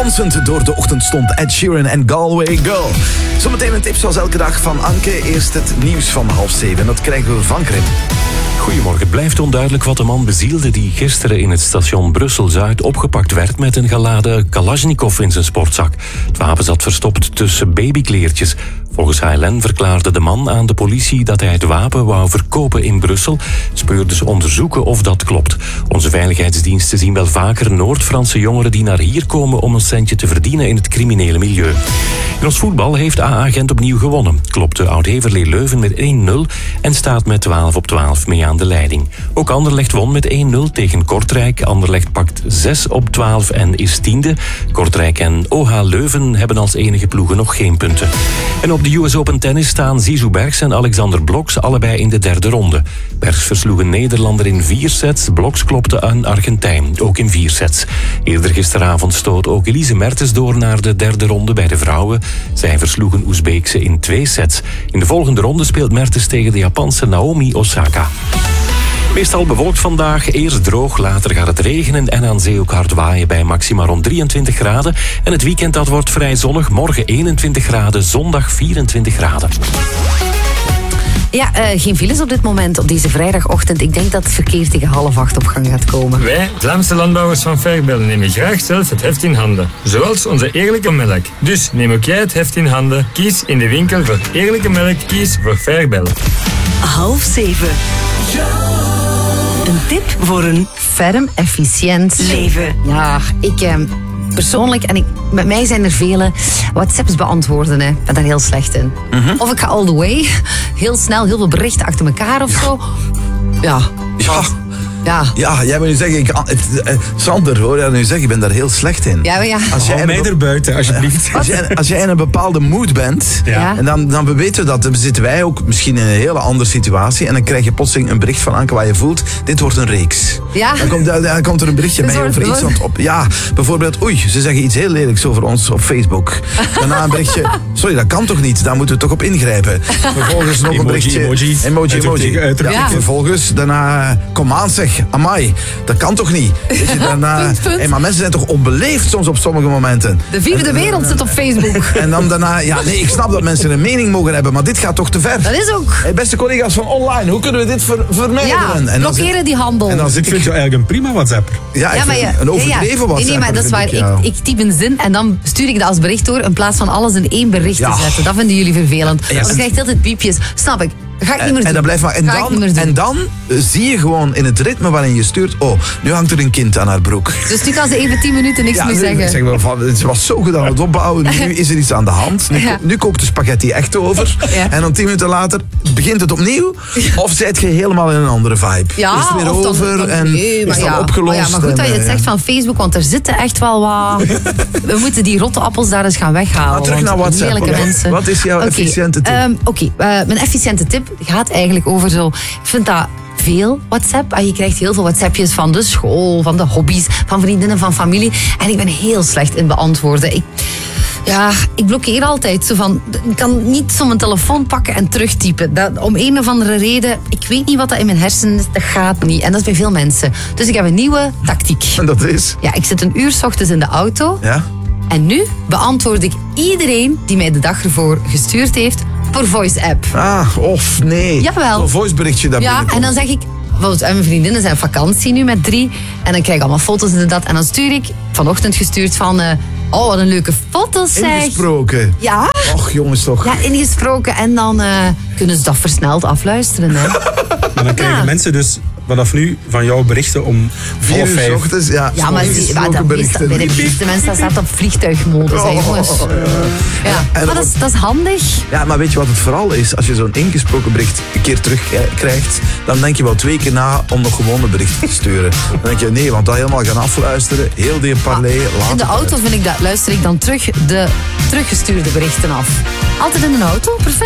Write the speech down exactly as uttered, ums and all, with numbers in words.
Dansend door de ochtend stond Ed Sheeran en Galway Girl. Zometeen een tip zoals elke dag van Anke. Eerst het nieuws van half zeven. Dat krijgen we van Krim. Goedemorgen. Het blijft onduidelijk wat de man bezielde die gisteren in het station Brussel-Zuid opgepakt werd met een geladen Kalashnikov in zijn sportzak. Het wapen zat verstopt tussen babykleertjes. Volgens H L N verklaarde de man aan de politie dat hij het wapen wou verkopen in Brussel. Speurde ze onderzoeken of dat klopt. Onze veiligheidsdiensten zien wel vaker Noord-Franse jongeren die naar hier komen om een centje te verdienen in het criminele milieu. In ons voetbal heeft A A Gent opnieuw gewonnen. Klopte Oud-Heverlee Leuven met één nul en staat met twaalf op twaalf mee aan de leiding. Ook Anderlecht won met één nul tegen Kortrijk. Anderlecht pakt zes op twaalf en is tiende. Kortrijk en O H Leuven hebben als enige ploegen nog geen punten. En op de U S Open tennis staan Zizou Bergs en Alexander Bloks allebei in de derde ronde. Bergs versloeg een Nederlander in vier sets. Bloks klopte een Argentijn, ook in vier sets. Eerder gisteravond stoot ook Elise Mertens door naar de derde ronde bij de vrouwen. Zij versloegen Oezbeekse in twee sets. In de volgende ronde speelt Mertens tegen de Japanse Naomi Osaka. Meestal bewolkt vandaag, eerst droog, later gaat het regenen en aan zee ook hard waaien bij maxima rond drieëntwintig graden. En het weekend dat wordt vrij zonnig, morgen eenentwintig graden, zondag vierentwintig graden. Ja, uh, geen files op dit moment, op deze vrijdagochtend. Ik denk dat het verkeer tegen half acht op gang gaat komen. Wij, Vlaamse landbouwers van Verbel, nemen graag zelf het heft in handen. Zoals onze eerlijke melk. Dus neem ook jij het heft in handen. Kies in de winkel voor eerlijke melk. Kies voor Verbel. Half zeven. Een tip voor een ferm, efficiënt leven. Ja, ik... Eh, Persoonlijk, en ik, met mij zijn er vele WhatsApps beantwoorden. Hè. Ik ben daar heel slecht in. Mm-hmm. Of ik ga all the way. Heel snel, heel veel berichten achter elkaar of zo. Ja. Ja. Ja. Ja, jij wil nu zeggen, ik, eh, Sander, hoor jij nu zeggen, ik ben daar heel slecht in. Ja, maar ja. Als jij Hou mij er buiten, alsjeblieft. Als jij, als jij in een bepaalde mood bent, Ja. en dan, dan weten we dat, dan zitten wij ook misschien in een hele andere situatie, en dan krijg je plotseling een bericht van Anke waar je voelt, dit wordt een reeks. Ja. Dan komt, dan komt er een berichtje Dus bij wordt- over iets. Want op, ja, bijvoorbeeld, oei, ze zeggen iets heel lelijks over ons op Facebook. Daarna een berichtje, sorry, dat kan toch niet, daar moeten we toch op ingrijpen. Vervolgens nog een Emoji, berichtje. emoji. Emoji, emoji. Uitroepteken, uitroepteken. Ja. Vervolgens daarna, kom aan zeg, amai, dat kan toch niet? Weet je, daarna, Punt, punt. Hey, maar mensen zijn toch onbeleefd soms op sommige momenten. De vierde wereld zit op Facebook. En dan daarna, ja nee, ik snap dat mensen een mening mogen hebben, maar dit gaat toch te ver. Dat is ook... Hey, beste collega's van online, hoe kunnen we dit ver, vermijden? Ja, En dan blokkeren zit- die handel. En dan zit Ik vind ik, jou eigenlijk een prima WhatsApp. ja, ik Ja, maar vind je- een overdreven ja, ja. WhatsApp. Nee, nee, maar dat is waar. Ik, ik typ een zin en dan stuur ik dat als bericht door in plaats van alles in één bericht Ja. te zetten. Dat vinden jullie vervelend. Ja. Want dan krijg je altijd piepjes. Snap ik. Ga ik niet meer doen. En, dan blijft maar, en, Ga ik niet dan, meer doen. en dan eh, zie je gewoon in het ritme waarin je stuurt, oh, nu hangt er een kind aan haar broek. Dus nu kan ze even tien minuten niks meer nu- zeggen. zeg wel van, het was zo goed aan het opbouwen, nu is er iets aan de hand. Nu, Ja. nu koopt de spaghetti echt over. Ja. En dan tien minuten later begint het opnieuw. Of zijt je helemaal in een andere vibe? Ja, is het weer of dan- over dan- en nee, is maar het ja. al opgelost? Oh ja, maar goed dat je en, het eh, zegt van Facebook, want er zitten echt wel wat... We moeten die rotte appels daar eens gaan weghalen. Maar terug want naar WhatsApp. lelijke Wat- mensen. wat is jouw Oké, efficiënte tip? ehm, Oké, eh, mijn efficiënte tip gaat eigenlijk over zo... Ik vind dat veel WhatsApp. Ah, je krijgt heel veel WhatsAppjes van de school, van de hobby's, van vriendinnen, van familie. En ik ben heel slecht in beantwoorden. Ik... Ja, ik blokkeer altijd. Zo van, ik kan niet zo mijn telefoon pakken en terugtypen. Dat, om een of andere reden, ik weet niet wat dat in mijn hersenen is, dat gaat niet. En dat is bij veel mensen. Dus ik heb een nieuwe tactiek. En dat is? Ja, ik zit een uur 's ochtends in de auto. Ja? En nu beantwoord ik iedereen die mij de dag ervoor gestuurd heeft per voice-app. Ah, of nee. Jawel. Zo'n voiceberichtje dat Ja, binnenkomt. en dan zeg ik... Bijvoorbeeld, en mijn vriendinnen zijn op vakantie nu met drie. En dan krijg ik allemaal foto's en dat. En dan stuur ik, vanochtend gestuurd van... eh, oh, wat een leuke foto's zeg. Ingesproken. Ja, Och, jongens toch. ja, ingesproken. En dan eh, kunnen ze dat versneld afluisteren. Hè. Maar dan krijgen Ja. mensen dus vanaf nu van jou berichten om Vier half uur 's vijf. ochtends, ja. Ja, maar die, ingesproken maar dat meeste, berichten. bij de meeste mensen dat staat op vliegtuigmodus. hè, Oh, jongens. Ja. En Maar dat is, dat is handig. Ja, maar weet je wat het vooral is? Als je zo'n ingesproken bericht een keer terugkrijgt, dan denk je wel twee keer na om nog gewoon een bericht te sturen. Dan denk je, nee, want dat helemaal gaan afluisteren, heel die parley, laat In de het auto uit. vind ik dat, luister ik dan terug de teruggestuurde berichten af. Altijd in de auto, perfect.